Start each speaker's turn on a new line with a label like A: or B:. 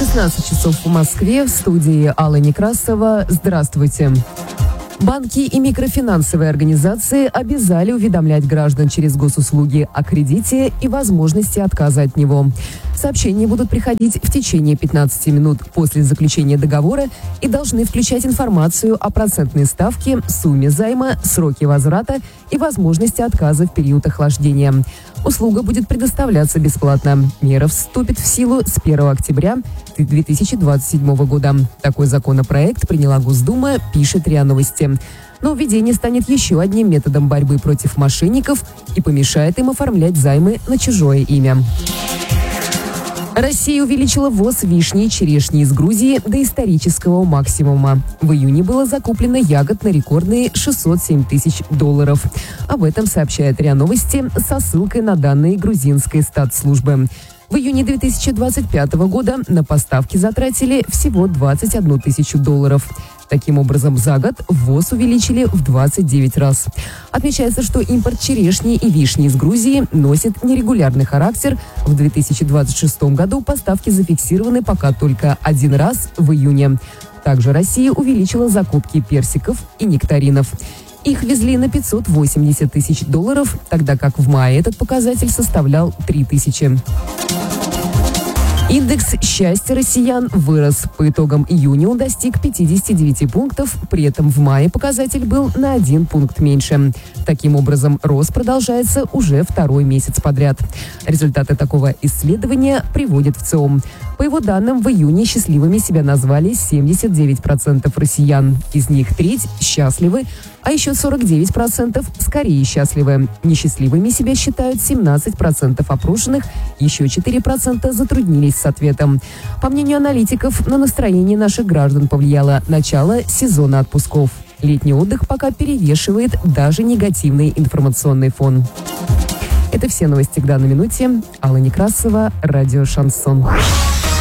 A: 16 часов в Москве, в студии Алла Некрасова. Здравствуйте. Банки и микрофинансовые организации обязали уведомлять граждан через госуслуги о кредите и возможности отказа от него. Сообщения будут приходить в течение 15 минут после заключения договора и должны включать информацию о процентной ставке, сумме займа, сроке возврата и возможности отказа в период охлаждения. Услуга будет предоставляться бесплатно. Мера вступит в силу с 1 октября 2027 года. Такой законопроект приняла Госдума, пишет РИА Новости. Но введение станет еще одним методом борьбы против мошенников и помешает им оформлять займы на чужое имя. Россия увеличила ввоз вишни и черешни из Грузии до исторического максимума. В июне было закуплено ягод на рекордные $607 тысяч. Об этом сообщает РИА Новости со ссылкой на данные грузинской статслужбы. В июне 2025 года на поставки затратили всего $21 тысячу. Таким образом, за год ввоз увеличили в 29 раз. Отмечается, что импорт черешни и вишни из Грузии носит нерегулярный характер. В 2026 году поставки зафиксированы пока только один раз в июне. Также Россия увеличила закупки персиков и нектаринов. Их везли на $580 тысяч, тогда как в мае этот показатель составлял 3000. Индекс счастья россиян вырос. По итогам июня он достиг 59 пунктов, при этом в мае показатель был на 1 пункт меньше. Таким образом, рост продолжается уже второй месяц подряд. Результаты такого исследования приводит в ЦИОМ. По его данным, в июне счастливыми себя назвали 79% россиян. Из них треть счастливы, а еще 49% скорее счастливы. Несчастливыми себя считают 17% опрошенных, еще 4% затруднились с ответом. По мнению аналитиков, на настроение наших граждан повлияло начало сезона отпусков. Летний отдых пока перевешивает даже негативный информационный фон. Это все новости к данной минуте. Алла Некрасова, радио «Шансон».